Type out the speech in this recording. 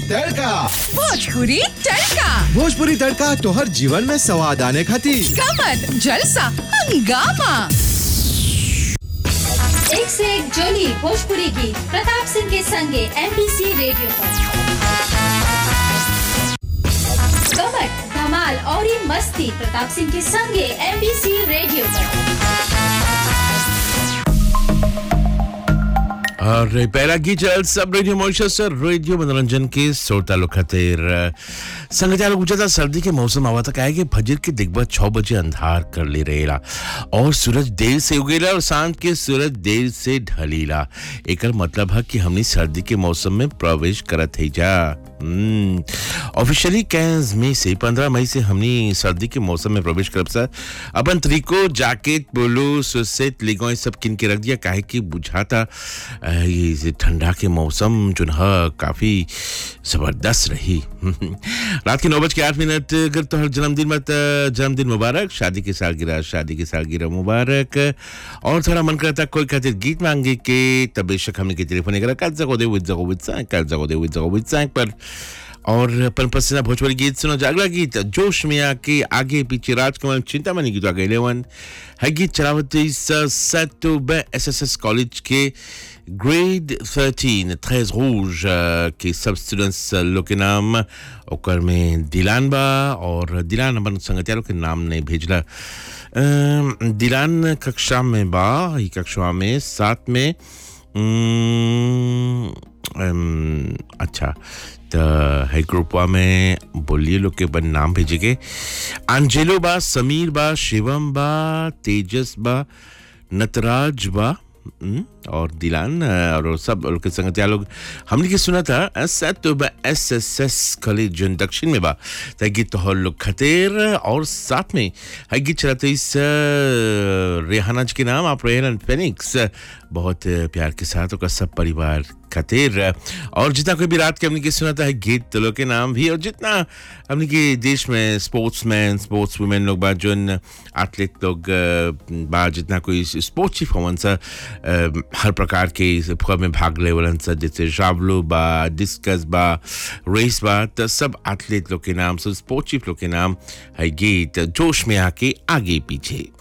तड़का। भोजपुरी तड़का। भोजपुरी तड़का तोहर जीवन में स्वाद आने खातिर। कमर जलसा हंगामा। एक से एक जोली भोजपुरी गीत प्रताप सिंह के संगे MBC रेडियो पर। कमर धमाल और ये मस्ती प्रताप सिंह के संगे MBC रेडियो पर। और पहला गीत सब रेडियो मॉरिशस रेडियो मनोरंजन के श्रोता लोग खातिर संगत लोग गुजरता सर्दी के मौसम आवा तक आए कि फजर के दिग्गज 6 बजे अंधार कर ले रहेला और सूरज देर से उगेला और शाम के सूरज देर से ढलीला। एकर मतलब है कि हमनी सर्दी के मौसम में प्रवेश करत है जा। ऑफिशियली 15 मई से 15 मई से हमनी सर्दी के मौसम में प्रवेश करब सर। अपन तरीको जैकेट बोलो सुसेट लिगो सब किन के रख दिया काहे कि बुझाता ये ठंडा के मौसम जो है काफी जबरदस्त रही। रात के 9:08 अगर तो हर जन्मदिन मुबारक, शादी की सालगिरह मुबारक। और थोड़ा मन करता कोई खातिर गीत मांगे के तब बेशक हमने के टेलीफोन करा कल जगो दे पर और अपन पसंद भोजपुरी गीत सुनो। अगला गीत जोश में आके आगे पीछे राजकमल चिंतामणि गीत आगे 11 है गीत चलावती सतुब SSS कॉलेज के ग्रेड 13 रूज के सब स्टूडेंट्स लोग के नाम ओकर में दिलान बा और दिलान अपन संगतियारों के नाम नहीं भेजला। दिलान कक्षा में बा, ही कक्षा में 7 में अच्छा तो है ग्रुपवा में बोलिए लोग के बन नाम भेजेगे। अंजेलो बा, समीर बा, शिवम बा, तेजस बा, नटराज बा और दिलान और सब लोग के संगत लोग हमने के सुना था SSS कॉलेज जो दक्षिण में बा ताकि तो लोग खतेर और साथ में है गीत चलाते इस रेहाना जी के नाम आप रेहाना फेनिक्स बहुत प्यार के साथ और सब परिवार खतेर। और जितना कोई भी रात के हमने के सुनाता है गीत तो लोग के नाम भी और जितना हमने के देश में स्पोर्ट्समैन स्पोर्ट्स वुमेन लोग बा जो एथलीट लोग बा जितना कोई स्पोर्ट्स चीफ होवन सा हर प्रकार के में भाग ले वालन सा जैसे जावलो बा, डिस्कस बा, रेस बा तो सब एथलीट लोग के नाम सब स्पोर्ट्स चीफ लोग के नाम है गीत जोश में आके आगे पीछे।